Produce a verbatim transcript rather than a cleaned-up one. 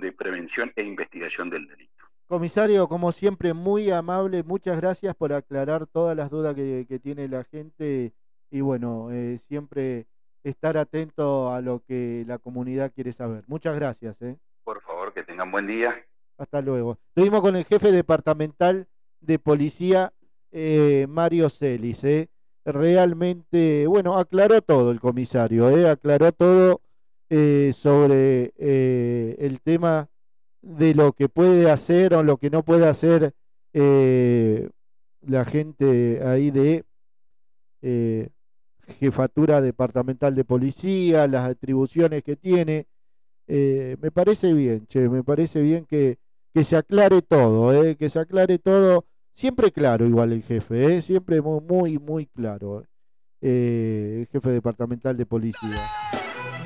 de prevención e investigación del delito. Comisario, como siempre, muy amable, muchas gracias por aclarar todas las dudas que, que tiene la gente y bueno, eh, siempre estar atento a lo que la comunidad quiere saber. Muchas gracias, ¿eh? Por favor, que tengan buen día. Hasta luego. Estuvimos con el jefe departamental de policía, eh, Mario Celis, ¿eh? Realmente, bueno, aclaró todo el comisario, ¿eh? Aclaró todo eh, sobre eh, el tema de lo que puede hacer o lo que no puede hacer eh, la gente ahí de eh, jefatura departamental de policía, las atribuciones que tiene. Eh, me parece bien, che, me parece bien que, que se aclare todo, eh, que se aclare todo, siempre claro igual el jefe, eh, siempre muy, muy, muy claro, eh, el jefe departamental de policía.